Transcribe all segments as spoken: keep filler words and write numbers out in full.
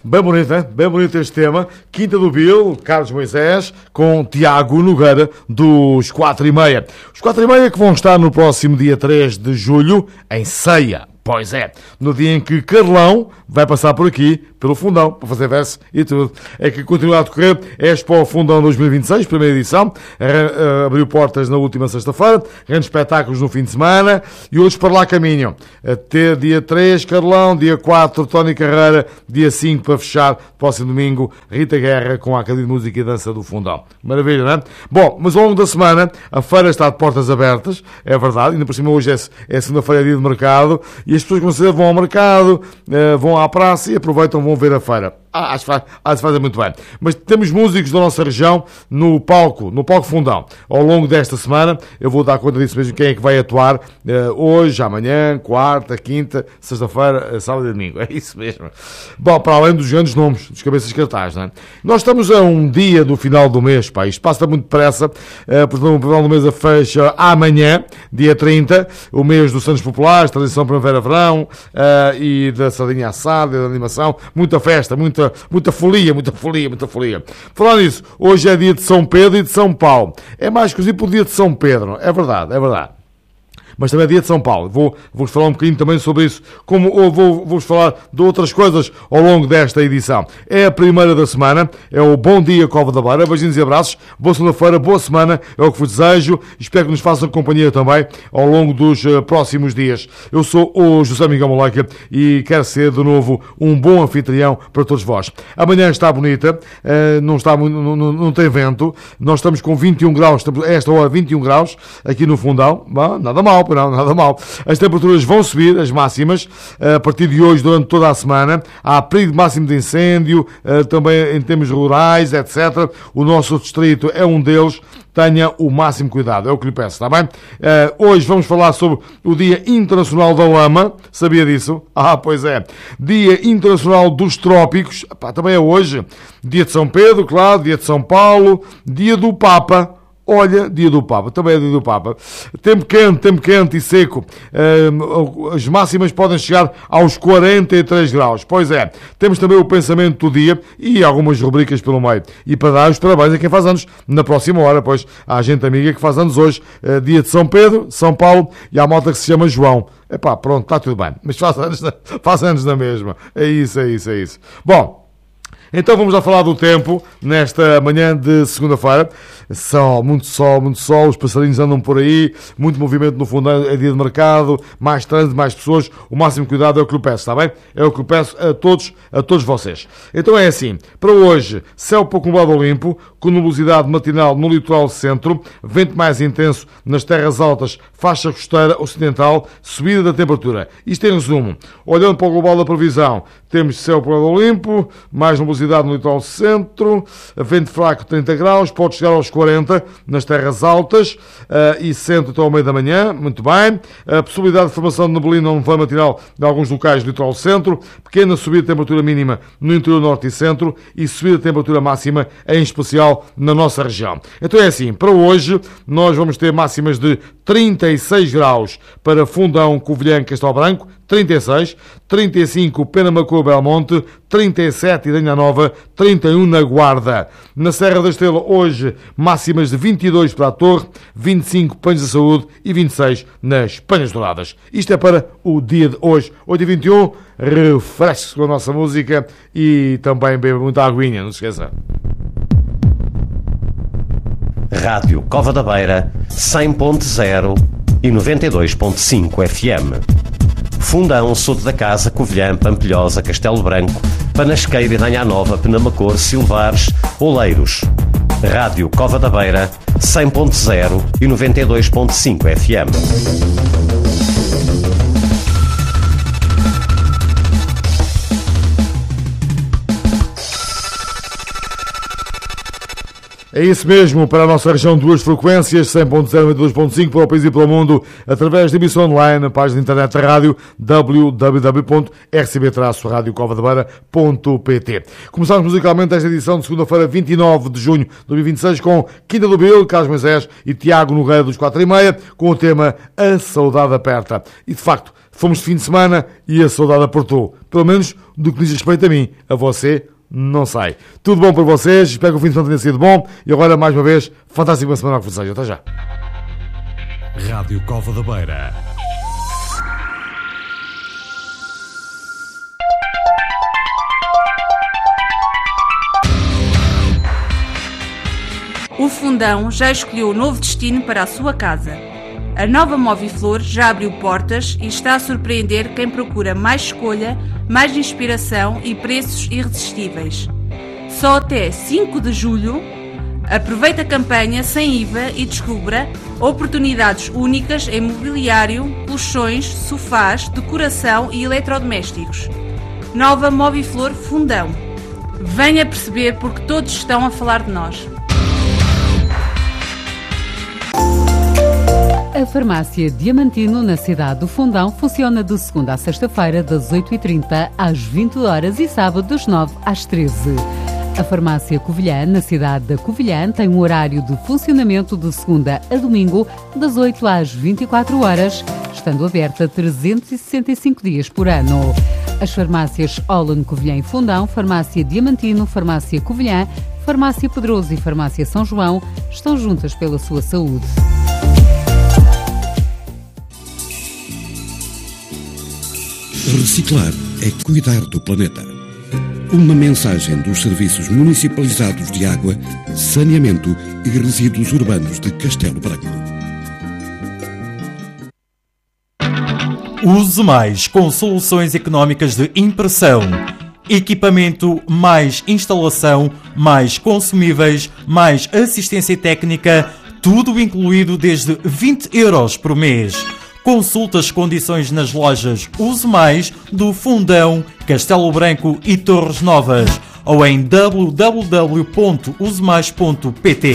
Bem bonito, hein? Bem bonito este tema. Quinta do Bill, Carlos Moisés, com Tiago Nogueira, dos quatro e meia. Os quatro e meia que vão estar no próximo dia três de julho, em Ceia. Pois é, no dia em que Carlão vai passar por aqui, pelo Fundão, para fazer verso e tudo. É que continua a decorrer Expo Fundão dois mil e vinte e seis, primeira edição. Abriu portas na última sexta-feira, grandes espetáculos no fim de semana e outros para lá caminham. Até dia três, Carlão, dia quatro, Tony Carreira, dia cinco, para fechar, próximo domingo, Rita Guerra com a Academia de Música e Dança do Fundão. Maravilha, não é? Bom, mas ao longo da semana, a feira está de portas abertas, é verdade, ainda por cima hoje é, é segunda-feira, dia de mercado, e as pessoas com certeza vão ao mercado, vão à praça e aproveitam, vão ver a feira. Ah, acho que faz, acho que faz muito bem. Mas temos músicos da nossa região no palco, no palco Fundão. Ao longo desta semana, eu vou dar conta disso mesmo, quem é que vai atuar uh, hoje, amanhã, quarta, quinta, sexta-feira, sábado e domingo. É isso mesmo. Bom, para além dos grandes nomes, dos cabeças de cartaz, não é? Nós estamos a um dia do final do mês, pá. Isto passa muito depressa. Uh, portanto, o final do mês a fecha amanhã, dia trinta, o mês dos Santos Populares, tradição primavera-verão uh, e da sardinha assada, da animação. Muita festa, muita Muita folia, muita folia, muita folia. Falando nisso, hoje é dia de São Pedro e de São Paulo. É mais exclusivo para o dia de São Pedro. É verdade, é verdade. Mas também é dia de São Paulo. Vou, vou-vos falar um bocadinho também sobre isso, como ou vou, vou-vos falar de outras coisas ao longo desta edição. É a primeira da semana, é o Bom Dia Cova da Beira. Beijinhos e abraços, boa segunda-feira, boa semana, é o que vos desejo. Espero que nos façam companhia também ao longo dos uh, próximos dias. Eu sou o José Miguel Moleca e quero ser de novo um bom anfitrião para todos vós. Amanhã está bonita, uh, não, está, não, não, não tem vento, nós estamos com vinte e um graus, a esta hora vinte e um graus aqui no Fundão. Bom, nada mal. Não, nada mal. As temperaturas vão subir, as máximas, a partir de hoje, durante toda a semana. Há perigo máximo de incêndio, também em termos rurais, etcétera. O nosso distrito é um deles. Tenha o máximo cuidado, é o que lhe peço, está bem? Uh, hoje vamos falar sobre o Dia Internacional da Lama. Sabia disso? Ah, pois é. Dia Internacional dos Trópicos. Epá, também é hoje. Dia de São Pedro, claro. Dia de São Paulo. Dia do Papa. Olha, dia do Papa, também é dia do Papa. Tempo quente, tempo quente e seco. Uh, as máximas podem chegar aos quarenta e três graus. Pois é, temos também o pensamento do dia e algumas rubricas pelo meio. E para dar os parabéns a quem faz anos na próxima hora, pois há gente amiga que faz anos hoje. Uh, dia de São Pedro, São Paulo e há malta que se chama João. Epá, pronto, está tudo bem. Mas faz anos, na, faz anos na mesma. É isso, é isso, é isso. Bom, então vamos lá falar do tempo nesta manhã de segunda-feira. Sol, muito sol, muito sol, os passarinhos andam por aí, muito movimento no fundo, é dia de mercado, mais trânsito, mais pessoas. O máximo cuidado é o que eu peço, está bem? É o que eu peço a todos, a todos vocês. Então é assim, para hoje, céu pouco nublado ou limpo, com nubosidade matinal no litoral centro, vento mais intenso nas terras altas, faixa costeira ocidental, subida da temperatura. Isto em resumo. Olhando para o global da previsão, temos céu pouco nublado ou limpo, mais nubosidade no litoral centro, vento fraco trinta graus, pode chegar aos quarenta nas terras altas uh, e centro até ao meio da manhã, muito bem. A possibilidade de formação de neblina ou nevoeiro matinal em alguns locais do litoral centro, pequena subida de temperatura mínima no interior norte e centro e subida de temperatura máxima, em especial na nossa região. Então é assim, para hoje nós vamos ter máximas de trinta e seis graus para Fundão, Covilhã, Castelo Branco, trinta e seis, trinta e cinco Penamacor, Belmonte, trinta e sete Idanha Nova, trinta e um na Guarda. Na Serra da Estrela hoje máximas de vinte e dois para a Torre, vinte e cinco Panhos da Saúde e vinte e seis nas Panhas Douradas. Isto é para o dia de hoje, oito e vinte e um, refresque-se com a nossa música e também beba muita aguinha, não se esqueça. Rádio Cova da Beira, cem ponto zero e noventa e dois ponto cinco F M. Fundão, Soto da Casa, Covilhã, Pampilhosa, Castelo Branco, Panasqueira, Idanha Nova, Penamacor, Silvares, Oleiros. Rádio Cova da Beira, cem ponto zero e noventa e dois ponto cinco F M. É isso mesmo, para a nossa região, duas frequências, cem ponto zero e noventa e dois ponto cinco para o país e pelo mundo, através de emissão online, na página de internet da rádio, w w w ponto r c b rádio cova da beira ponto p t. Começamos musicalmente esta edição de segunda-feira, vinte e nove de junho de dois mil e vinte e seis, com Quinta do Bill, Carlos Moisés e Tiago Nogueira, dos quatro e meia, com o tema A Saudade Aperta. E, de facto, Fomos de fim de semana e a saudade apertou. Pelo menos do que diz respeito a mim. A você, não sei. Tudo bom para vocês, espero que o fim de semana tenha sido bom. E agora, mais uma vez, fantástica semana que seja. Até já. Rádio Cova da Beira. O Fundão já escolheu o novo destino para a sua casa. A nova Moviflor já abriu portas e está a surpreender quem procura mais escolha, mais inspiração e preços irresistíveis. Só até cinco de julho, aproveite a campanha sem I V A e descubra oportunidades únicas em mobiliário, colchões, sofás, decoração e eletrodomésticos. Nova Moviflor Fundão. Venha perceber porque todos estão a falar de nós. A farmácia Diamantino, na cidade do Fundão, funciona de segunda a sexta-feira, das oito e trinta às vinte horas e sábado, das nove às treze. A farmácia Covilhã, na cidade da Covilhã, tem um horário de funcionamento de segunda a domingo, das oito às vinte e quatro horas, estando aberta trezentos e sessenta e cinco dias por ano. As farmácias Olan Covilhã e Fundão, farmácia Diamantino, farmácia Covilhã, farmácia Pedroso e farmácia São João estão juntas pela sua saúde. Reciclar é cuidar do planeta. Uma mensagem dos Serviços Municipalizados de Água, Saneamento e Resíduos Urbanos de Castelo Branco. Use mais com soluções económicas de impressão. Equipamento, mais instalação, mais consumíveis, mais assistência técnica, tudo incluído desde vinte euros por mês. Consulte as condições nas lojas Use Mais do Fundão, Castelo Branco e Torres Novas ou em w w w ponto use mais ponto p t.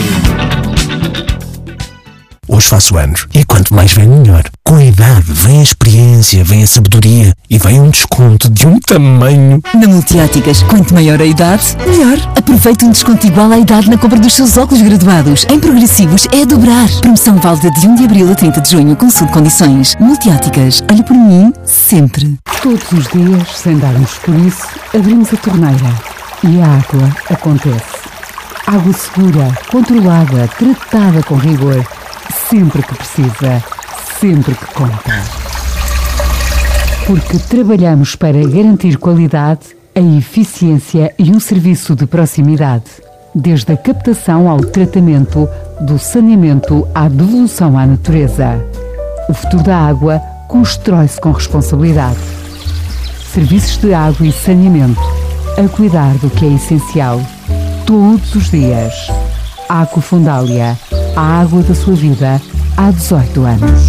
Hoje faço anos e quanto mais vem melhor. Com a idade vem a experiência, vem a sabedoria e vem um desconto de um tamanho. Na Multióticas, quanto maior a idade, melhor. Aproveite um desconto igual à idade na compra dos seus óculos graduados. Em progressivos é a dobrar. Promoção válida de um de abril a trinta de junho. Consulte condições. Multióticas, olha por mim, sempre. Todos os dias, sem darmos por isso, abrimos a torneira e a água acontece. Água segura, controlada, tratada com rigor. Sempre que precisa, sempre que conta. Porque trabalhamos para garantir qualidade, a eficiência e um serviço de proximidade. Desde a captação ao tratamento, do saneamento à devolução à natureza. O futuro da água constrói-se com responsabilidade. Serviços de água e saneamento, a cuidar do que é essencial, todos os dias. Água Fundália, a água da sua vida, há dezoito anos.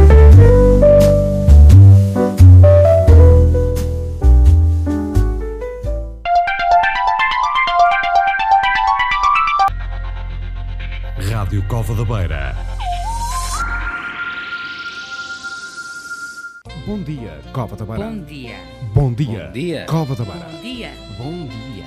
Rádio Cova da Beira. Bom dia, Cova da Beira. Bom dia. Bom dia, Bom dia. Cova da Beira. Bom dia. Bom dia.